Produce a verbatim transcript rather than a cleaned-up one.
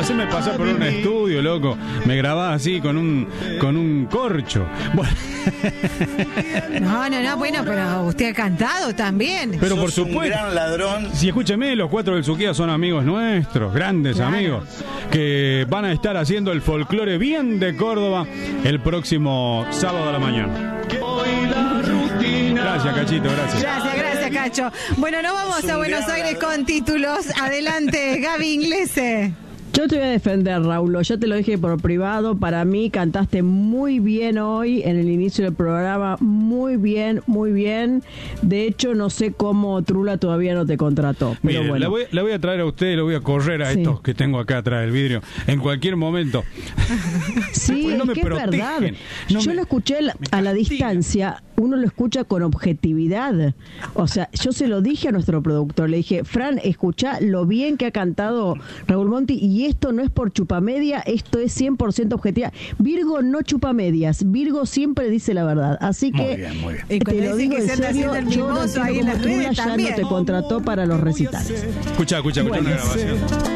haceme pasar por un estudio, loco. Me grabás así con un con un corcho. Bueno. No, no, no, bueno, pero usted ha cantado también. Pero por Sos supuesto. un gran ladrón. Si escúcheme, los cuatro del Suquía son amigos nuestros, grandes Claro. amigos, que van a estar haciendo el folclore bien de Córdoba el próximo sábado a la mañana. Gracias, Cachito, gracias. Gracias, gracias, Cacho. Bueno, nos vamos a Buenos Aires con títulos. Adelante, Gaby Inglese. Yo te voy a defender, Raúl, ya te lo dije por privado, para mí cantaste muy bien hoy en el inicio del programa, muy bien, muy bien. De hecho, no sé cómo Trula todavía no te contrató. Pero Mire, bueno. la, voy, la voy a traer a usted y lo voy a correr a Sí. estos que tengo acá atrás del vidrio en cualquier momento. Sí, Pues no es me que es protegen, verdad. no yo me- lo escuché la- me a la castigan. distancia, uno lo escucha con objetividad. O sea, yo se lo dije a nuestro productor, le dije, Fran, escuchá lo bien que ha cantado Raúl Monti, y esto no es por chupamedia, esto es cien por ciento objetividad. Virgo no chupa medias, Virgo siempre dice la verdad. Así Muy que bien, muy bien. Y te cuando lo dicen digo que en se anda serio, haciendo el yo no mimoso ahí entiendo en cómo las Trula redes ya no también. te contrató para los recitales. Escucha, escucha, escucha una grabación.